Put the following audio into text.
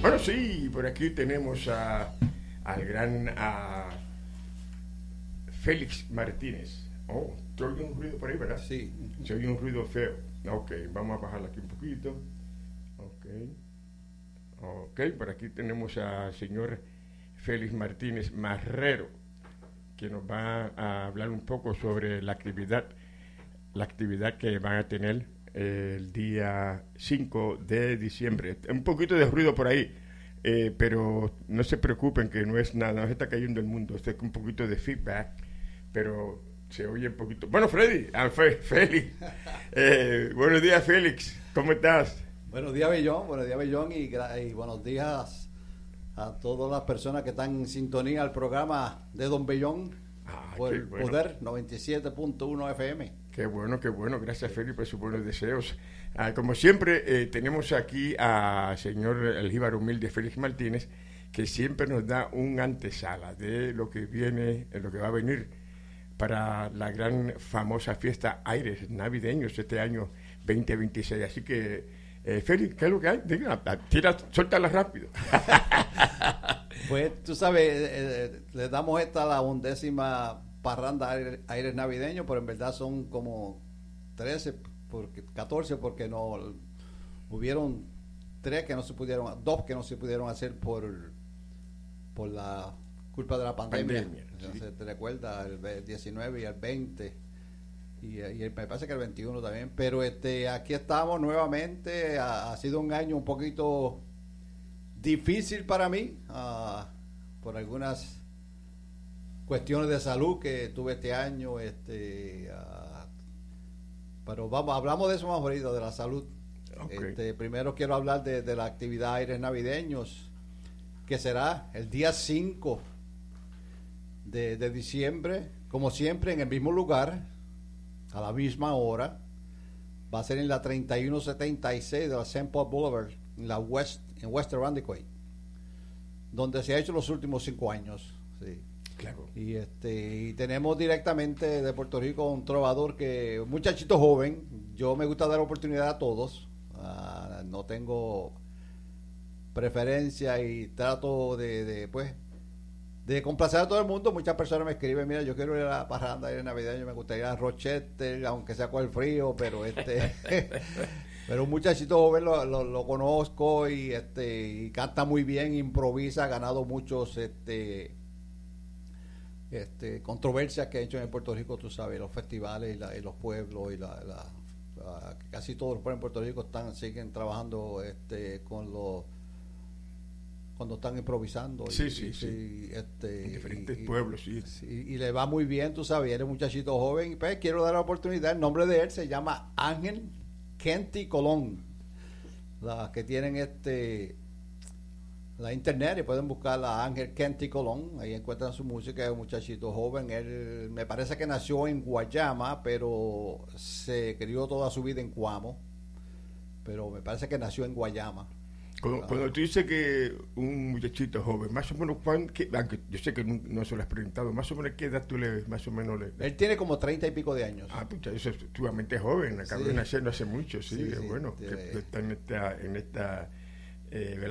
Bueno, sí, por aquí tenemos al gran Félix Martínez. Oh, ¿te oye un ruido por ahí, verdad? Sí. Se oye un ruido feo. Ok, vamos a bajarla aquí un poquito. Ok, por aquí tenemos al señor Félix Martínez Marrero, que nos va a hablar un poco sobre la actividad que van a tener el día 5 de diciembre. Un poquito de ruido por ahí, pero no se preocupen que no es nada, no se está cayendo el mundo, es un poquito de feedback, pero se oye un poquito. Bueno, Freddy, Félix, buenos días, Félix, ¿cómo estás? Buenos días, Bellón, y buenos días a todas las personas que están en sintonía al programa de Don Bellón por el bueno. Poder 97.1 FM. Qué bueno, gracias Félix por sus buenos deseos. Como siempre, tenemos aquí a señor el jíbaro humilde Félix Martínez, que siempre nos da un antesala de lo que viene, lo que va a venir para la gran famosa fiesta Aires Navideños este año 2026. Así que, Félix, ¿qué es lo que hay? Suéltala rápido. Pues tú sabes, le damos la 11ª parranda Aires Navideños, pero en verdad son como 14, porque no hubieron 2 que no se pudieron hacer por la culpa de la pandemia. Sí. ¿Te recuerdas? El 19 y el 20 y me parece que el 21 también, pero aquí estamos nuevamente. Ha sido un año un poquito difícil para mí, por algunas cuestiones de salud que tuve este año, pero hablamos de eso más ahorita, de la salud. Okay. Primero quiero hablar de la actividad Aires Navideños, que será el día 5 de diciembre, como siempre, en el mismo lugar, a la misma hora. Va a ser en la 3176 de la St. Paul Boulevard, en West Randwick, donde se ha hecho los últimos 5 años. Sí. Claro. Y tenemos directamente de Puerto Rico un trovador, un muchachito joven. Yo me gusta dar oportunidad a todos. No tengo preferencia y trato de complacer a todo el mundo. Muchas personas me escriben: mira, yo quiero ir a la parranda de Navidad, yo me gustaría ir a Rochester, aunque sea con el frío, pero pero un muchachito joven lo conozco y canta muy bien, improvisa, ha ganado muchos controversias que ha hecho en Puerto Rico, tú sabes, los festivales y los pueblos casi todos los pueblos en Puerto Rico siguen trabajando cuando están improvisando. En diferentes pueblos, sí. Y le va muy bien, tú sabes, eres un muchachito joven. Pues quiero dar la oportunidad. El nombre de él se llama Ángel Kenty Colón. Las que tienen la internet y pueden buscar a Ángel Kenty Colón, ahí encuentran su música. Es un muchachito joven. Él me parece que nació en Guayama, pero se crió toda su vida en Cuamo, pero me parece que nació en Guayama. Cuando tú dices que un muchachito joven, más o menos, aunque yo sé que no se lo has preguntado, más o menos qué edad tú le ves, más o menos Él tiene como 30 y pico de años. Pucha, eso es sumamente joven, acabó de nacer no hace mucho, sí, sí, bueno, que está en esta